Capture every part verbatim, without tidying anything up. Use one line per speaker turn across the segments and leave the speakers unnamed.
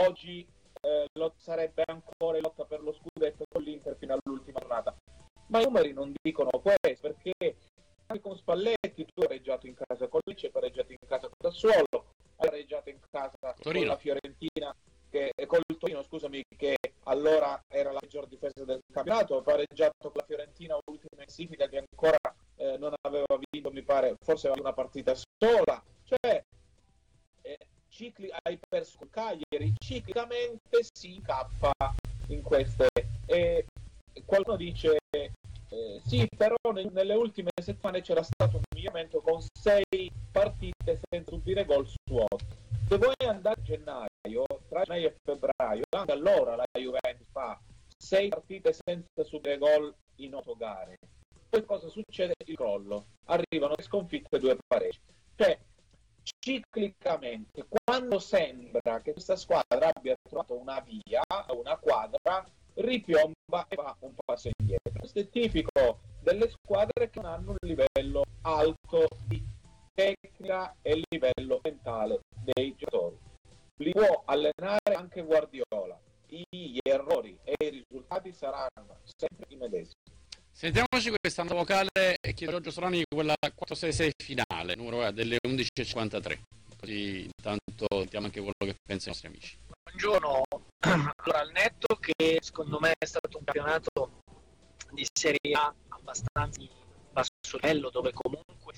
oggi eh, lo, sarebbe ancora in lotta per lo scudetto con l'Inter fino all'ultima giornata. Ma i numeri non dicono questo, perché anche con Spalletti tu hai pareggiato in casa con Lecce, hai pareggiato in casa con Sassuolo, hai pareggiato in casa Torino. Con la Fiorentina, che, con il Torino, scusami, che allora era la peggior difesa del campionato, hai pareggiato con la Fiorentina, ultima classifica, che ancora eh, non aveva vinto, mi pare, forse aveva una partita sola, cioè eh, cicli, hai perso con Cagliari, ciclicamente si incappa in queste, e qualcuno dice eh, sì, però ne, nelle ultime settimane c'era stato un miglioramento con sei partite senza subire gol su otto. Se vuoi andare a gennaio, tra gennaio e febbraio, anche allora la Juventus fa sei partite senza subire gol in otto gare. Poi cosa succede? Il crollo. Arrivano le sconfitte e due pareggi. Cioè, ciclicamente, quando sembra che questa squadra abbia trovato una via, una quadra, ripiomba e fa un passo indietro. Questo è tipico delle squadre che non hanno un livello alto di tecnica e livello mentale dei giocatori. Li può allenare anche Guardiola, gli errori e i risultati saranno sempre i medesimi.
Sentiamoci questa nota vocale e chiedo a Giorgio Solani quella quattro sei sei finale, numero delle undici e cinquantatré. Così intanto sentiamo anche quello che pensano i nostri amici.
Buongiorno, allora al netto che secondo me è stato un campionato di Serie A abbastanza di basso livello, dove comunque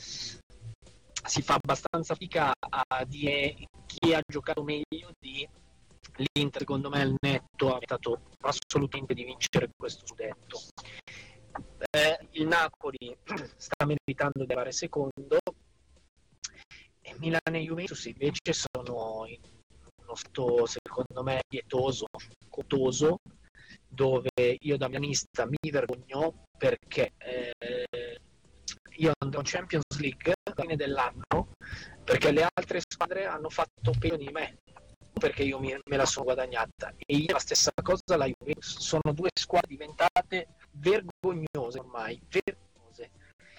si fa abbastanza fatica a dire chi ha giocato meglio di l'Inter. Secondo me il netto ha stato assolutamente di vincere questo scudetto. Eh, il Napoli sta meritando di arrivare secondo e Milan e Juventus invece sono in uno stato secondo me pietoso, cotoso, dove io da milanista mi vergogno perché eh, io andrò in Champions League alla fine dell'anno perché le altre squadre hanno fatto peggio di me, perché io mi, me la sono guadagnata. E io la stessa cosa la Juventus. Sono due squadre diventate vergognose ormai, vergognose.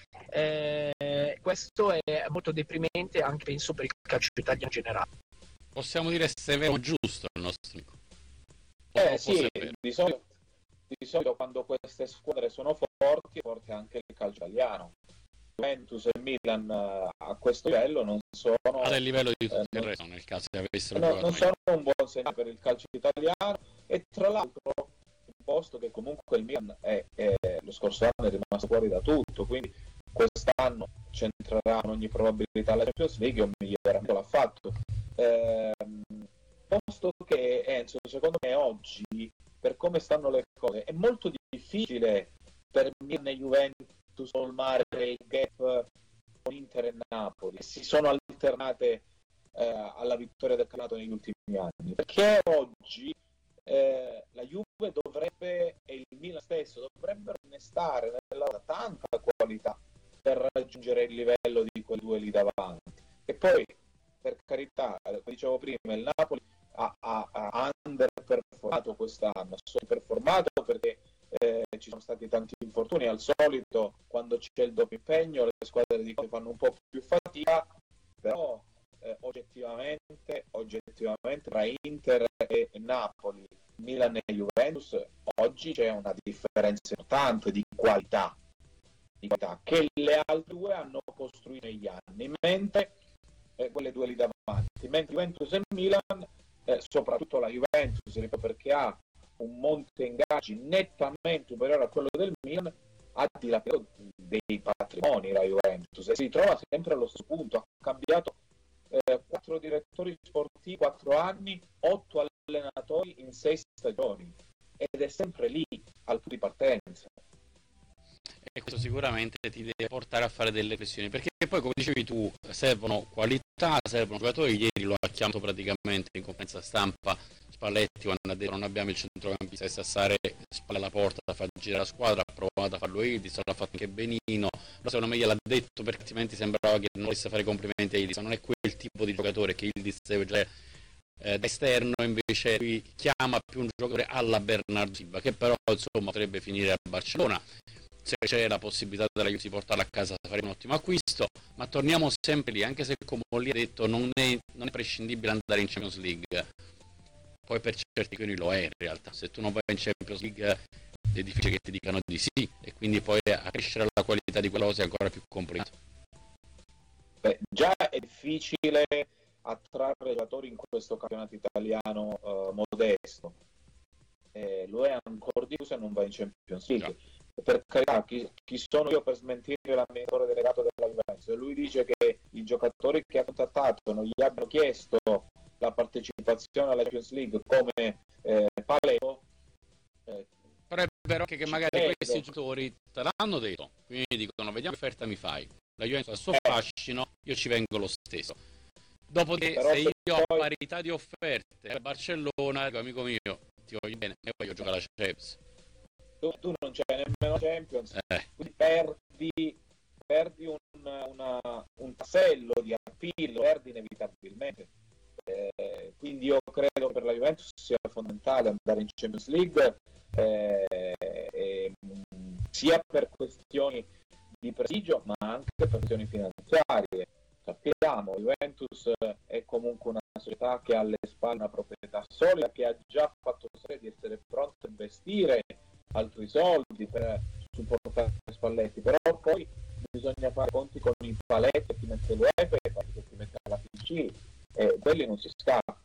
Eh, questo è molto deprimente anche penso per il calcio italiano in generale.
Possiamo dire severo o giusto il nostro amico?
Eh sì, di solito, di solito quando queste squadre sono forti, è forte anche il calcio italiano. Juventus e Milan a questo livello non sono
al livello di tutto
eh,
il resto, nel caso che avessero
no,
giocato
non
meglio.
sono un buon segnale per il calcio italiano, e tra l'altro un posto che comunque il Milan è, è, lo scorso anno è rimasto fuori da tutto, quindi quest'anno centrerà con ogni probabilità la Champions League, un miglioramento l'ha fatto. Eh, posto che Enzo, secondo me oggi, per come stanno le cose, è molto difficile per Milan e Juventus colmare il gap con Inter e Napoli, che si sono alternate eh, alla vittoria del campionato negli ultimi anni, perché oggi eh, la Juve dovrebbe e il Milan stesso dovrebbero innestare nella tanta qualità per raggiungere il livello di quei due lì davanti. E poi, per carità, come dicevo prima, il Napoli ha, ha, ha underperformato quest'anno, ha sottoperformato perché eh, ci sono stati tanti infortuni. Al solito, quando c'è il doppio impegno, le squadre di fanno un po' più fatica, però eh, oggettivamente, oggettivamente tra Inter e Napoli, Milan e Juventus, oggi c'è una differenza importante di qualità, di qualità che le altre due hanno costruito negli anni, mentre eh, quelle due lì davanti, mentre Juventus e Milan, eh, soprattutto la Juventus, perché ha un monte ingaggi nettamente superiore a quello del Milan, ha dilapidato dei patrimoni la Juventus e si trova sempre allo stesso punto. Ha cambiato eh, quattro direttori sportivi, quattro anni, otto allenatori in sei stagioni, ed è sempre lì al punto di partenza.
E questo sicuramente ti deve portare a fare delle pressioni, perché poi, come dicevi tu, servono qualità, servono giocatori. Ieri lo ha chiamato praticamente in conferenza stampa Spalletti quando ha detto non abbiamo il centrocampista che sa stare spalle alla porta da far girare la squadra. Ha provato a farlo Idrissa, l'ha fatto anche benino, però secondo me gliel'ha detto perché altrimenti sembrava che non volesse fare complimenti a Idrissa. Non è quel tipo di giocatore che Idrissa deve giocare eh, da esterno, invece lui chiama più un giocatore alla Bernardo Silva, che però insomma potrebbe finire a Barcellona. Se c'è la possibilità della Juve di portarla a casa, fare un ottimo acquisto. Ma torniamo sempre lì, anche se come lì ha detto non è, non è prescindibile andare in Champions League. poi per certi quindi lo è in realtà. Se tu non vai in Champions League è difficile che ti dicano di sì, e quindi poi accrescere la qualità di quella cosa è ancora più complicato.
Beh, già è difficile attrarre giocatori in questo campionato italiano uh, modesto, eh, lo è ancora di più se non va in Champions League. Già. Per carità, chi, chi sono io per smentire l'amministratore delegato della Juventus? Lui dice che i giocatori che ha contattato non gli abbiano chiesto la partecipazione alla Champions League come eh, Paleo, eh,
però è vero anche che magari
credo.
Questi giocatori te l'hanno detto, quindi dicono vediamo che offerta mi fai, la Juventus ha il suo
eh.
fascino, io ci vengo lo stesso. Dopodiché
Però
se io
poi...
ho parità di offerte a Barcellona, dico amico mio, ti voglio bene e voglio giocare alla Champions.
Tu, tu non c'hai nemmeno Champions,
eh.
quindi perdi, perdi un, una, un tassello di appeal, perdi inevitabilmente. Eh, quindi io credo che per la Juventus sia fondamentale andare in Champions League, eh, eh, sia per questioni di prestigio ma anche per questioni finanziarie. Sappiamo, Juventus è comunque una società che ha alle spalle una proprietà solida, che ha già fatto sapere di essere pronta a investire altri soldi per supportare Spalletti, però poi bisogna fare conti con i paletti che ti mette l'UEFA e i paletti che ti mette la F I C, e quelli non si scappa.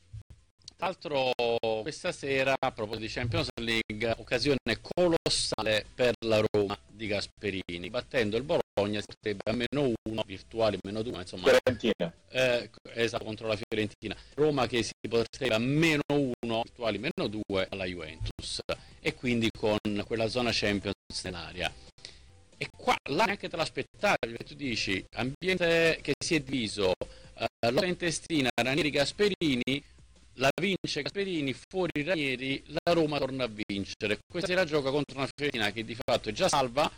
Tra l'altro questa sera, a proposito di Champions League, occasione colossale per la Roma di Gasperini, battendo il Bologna si porterebbe a meno uno, virtuali meno due, insomma,
Fiorentina.
Eh, esatto, contro la Fiorentina. Roma che si porterebbe a meno uno, virtuali meno due alla Juventus, e quindi con quella zona Champions nell'aria. E qua là neanche te l'aspettavi, tu dici ambiente che si è diviso, eh, lotta intestina Ranieri Gasperini, la vince Gasperini, fuori Ranieri, la Roma torna a vincere. Questa sera gioca contro una Fiorentina che di fatto è già salva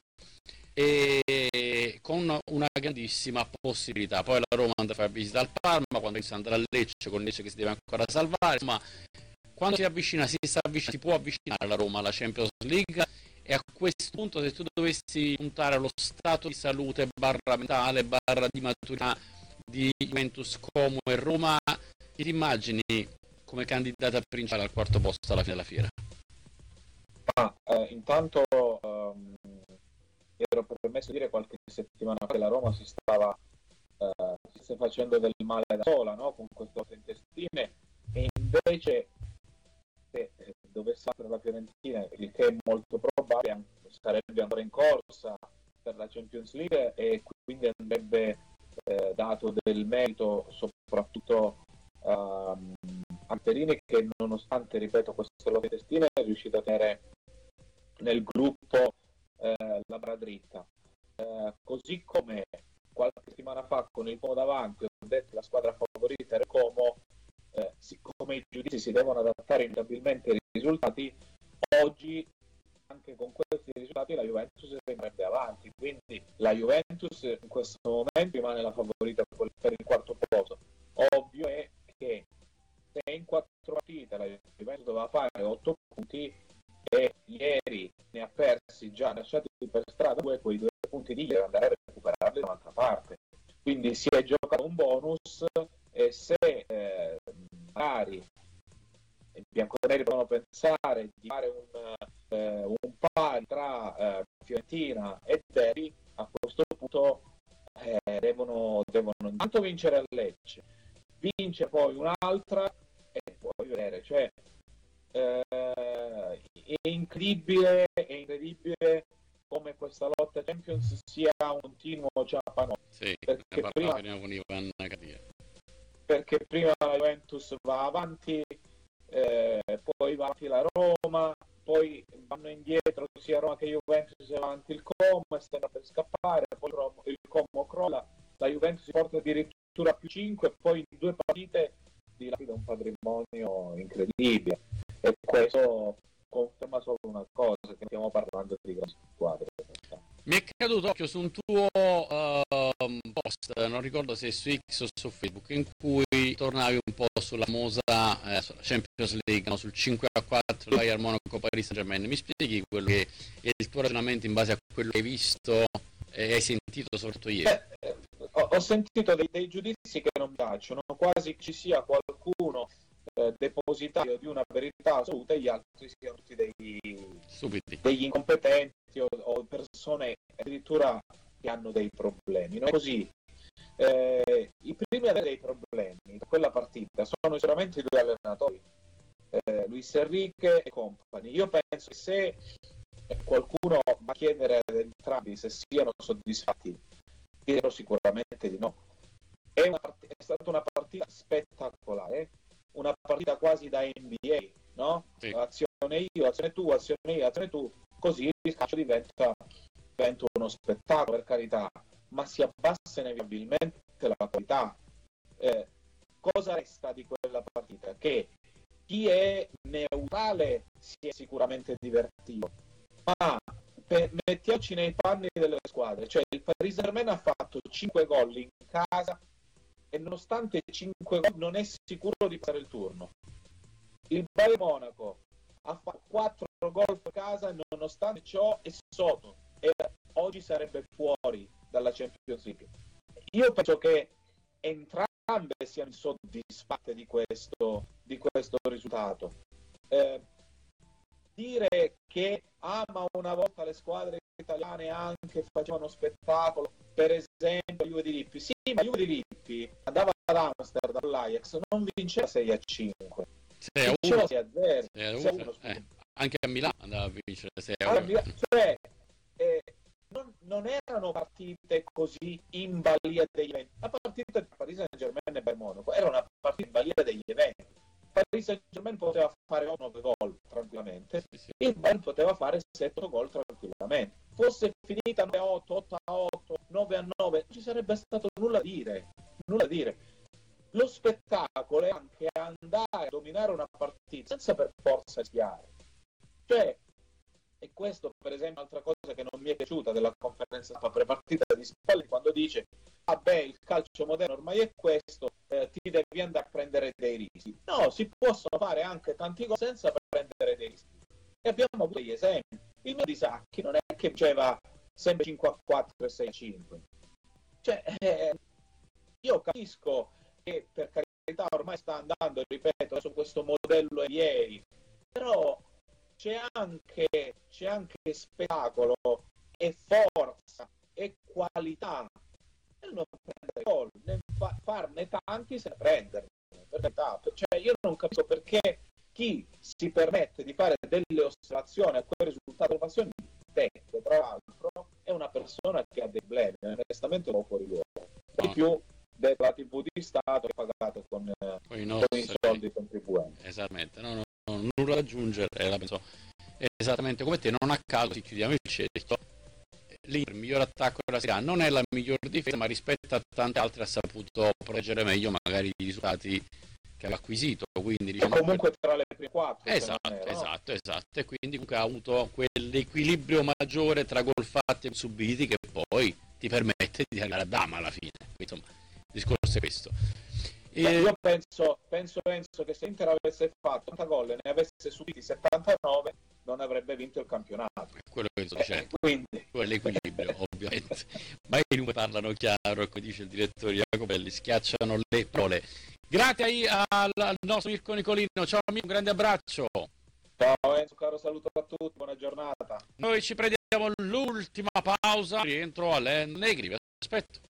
e con una grandissima possibilità. Poi la Roma andrà a fare visita al Parma, quando si andrà a Lecce, con Lecce che si deve ancora salvare, ma quando si avvicina, si, sta avvicina, si può avvicinare la Roma alla Champions League. E a questo punto, se tu dovessi puntare allo stato di salute barra mentale barra di maturità di Juventus, Como e Roma, ti immagini come candidata principale al quarto posto alla fine della fiera?
Ma eh, intanto ehm, ero permesso di dire qualche settimana fa che la Roma si stava eh, si sta facendo del male da sola, no? Con queste intestine, e invece se dovesse essere la Fiorentina, il che è molto probabile, sarebbe ancora in corsa per la Champions League e quindi andrebbe eh, dato del merito soprattutto ehm, a Perini, che nonostante, ripeto, queste lotte intestine è riuscito a tenere nel gruppo eh, la barra dritta, eh, così come qualche settimana fa con il Como davanti ho detto che la squadra favorita era il Como. Eh, siccome i giudizi si devono adattare inevitabilmente ai risultati, oggi anche con questi risultati la Juventus rimarrebbe avanti, quindi la Juventus in questo momento rimane la favorita per il quarto posto. Ovvio è che se in quattro partite la Juventus doveva fare otto punti e ieri ne ha persi già, lasciati per strada due, quei due punti di ieri andare a recuperarli da un'altra parte, quindi si è giocato un bonus. E se eh, magari i bianconeri possono pensare di fare un, eh, un pari tra eh, Fiorentina e Derby, a questo punto eh, devono, devono intanto vincere a Lecce, vincere poi un'altra e poi vedere, cioè eh, è incredibile, è incredibile come questa lotta Champions sia un continuo ciapanò.
Sì,
perché
ne
prima,
prima con Ivan Kadir.
perché prima la Juventus va avanti, eh, poi va avanti la Roma, poi vanno indietro sia Roma che Juventus, e va avanti il Como e stanno per scappare, poi il Como crolla, la Juventus si porta addirittura a più cinque, e poi in due partite dilapida un patrimonio incredibile, e questo conferma solo una cosa, che stiamo parlando di grandi squadre.
Mi è caduto occhio su un tuo uh, post, non ricordo se su X o su Facebook, in cui tornavi un po' sulla famosa eh, Champions League, no? Sul cinque a quattro Bayern Monaco Paris Saint-Germain. Mi spieghi quello che è il tuo ragionamento in base a quello che hai visto e hai sentito soprattutto ieri?
Beh, ho, ho sentito dei, dei giudizi che non mi piacciono, quasi ci sia qualcuno eh, depositario di una verità assoluta e gli altri siano tutti degli, degli incompetenti o, o persone addirittura che hanno dei problemi. Non è così. Eh, i primi ad avere dei problemi in quella partita sono sicuramente i due allenatori, eh, Luis Enrique e compagni. Io penso che se qualcuno va a chiedere ad entrambi se siano soddisfatti, dirò sicuramente di no. È, una part- è stata una partita spettacolare, una partita quasi da N B A, no? Sì. Azione io, azione tu, azione io, azione tu, così il calcio diventa, diventa uno spettacolo, per carità, ma si abbassa inevitabilmente la qualità. Eh, cosa resta di quella partita? Che chi è neutrale si è sicuramente divertito, ma per, mettiamoci nei panni delle squadre, cioè il Paris Saint-Germain ha fatto cinque gol in casa e nonostante cinque gol non è sicuro di passare il turno. Il Bayern Monaco ha fatto quattro gol a casa e nonostante ciò è sotto e oggi sarebbe fuori dalla Champions League. Io penso che entrambe siano soddisfatte di questo, di questo risultato. Eh, dire che ah, ma una volta le squadre italiane anche facevano spettacolo, per esempio Juve di Lippi, sì, ma Juve di Lippi andava ad Amsterdam all'Ajax, non vinceva sei a cinque, vinceva sei a zero, sei a uno,
eh, anche a Milano andava a vincere sei a uno,
allora, cioè eh, non, non erano partite così in balia degli eventi. La partita di Paris Saint-Germain e Bayern Monaco era una partita in balia degli eventi. Paris Saint-Germain poteva fare nove gol tranquillamente, sì, sì. Il Bayern poteva fare sette gol tranquillamente. Fosse finita nove a otto, otto a otto, nove a nove, non ci sarebbe stato nulla a dire, nulla a dire. Lo spettacolo è anche andare a dominare una partita senza per forza rischiare. Cioè, e questo per esempio è un'altra cosa che non mi è piaciuta della conferenza stampa pre-partita di Spalletti, quando dice vabbè il calcio moderno ormai è questo, eh, ti devi andare a prendere dei rischi. No, si possono fare anche tanti gol senza prendere dei rischi e abbiamo avuto degli esempi. Il mio di Sacchi non è che diceva sempre cinque a quattro e sei a cinque, cioè eh, io capisco che per carità ormai sta andando, ripeto, su questo modello N B A, però c'è anche, c'è anche spettacolo e forza e qualità e non prendere gol, ne fa, farne tanti se ne prenderne, per carità. Cioè io non capisco perché chi si permette di fare delle osservazioni a quel risultato delle passioni, tra l'altro è una persona che ha dei problemi, onestamente un po' fuori luogo, no. Di più della tivù di Stato che è pagato con, con, i, nostri, con i soldi contribuenti.
Esattamente, no, no, no, nulla da aggiungere, la penso esattamente come te. Non a caso, si chiudiamo il cerchio, l'Inter, il miglior attacco della Serie A, non è la miglior difesa, ma rispetto a tante altre ha saputo proteggere meglio magari i risultati che aveva acquisito, quindi diciamo
comunque tra le prime quattro,
esatto, era, esatto, no? esatto, e quindi comunque ha avuto quell'equilibrio maggiore tra gol fatti e subiti che poi ti permette di arrivare a dama alla fine. Insomma, il discorso è questo.
E... io penso, penso, penso che se Inter avesse fatto ottanta gol e ne avesse subiti settantanove non avrebbe vinto il campionato.
È quello che sto dicendo.
Eh, quindi...
quello è l'equilibrio, ovviamente. Ma i numeri parlano chiaro, come dice il direttore Jacobelli, schiacciano le parole. Grazie al, al nostro Mirko Nicolino. Ciao amico, un grande abbraccio.
Ciao Enzo, caro saluto a tutti, buona giornata.
Noi ci prendiamo l'ultima pausa, rientro alle Negri, vi aspetto.